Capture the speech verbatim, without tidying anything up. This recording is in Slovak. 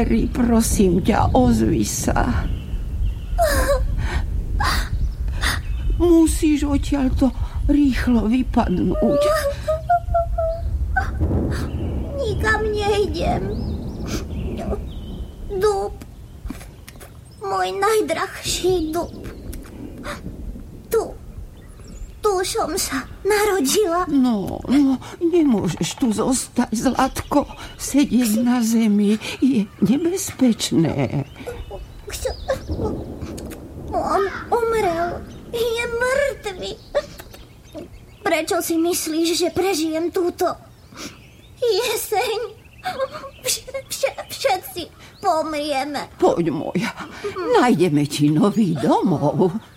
Mary, prosím ťa, ozvi sa. Musíš odtiaľto rýchlo vypadnúť. Nikam nejdem. Dub. Môj najdrahší dub. Tu. Tu som sa narodila. No, no, nemôžeš tu zostať, Zlatko. Sedieť na zemi je nebezpečné. On umrel. Je mŕtvy. Prečo si myslíš, že prežijem túto jeseň? Vš- vš- všetci pomrieme. Poď, moja, nájdeme ti nový domov.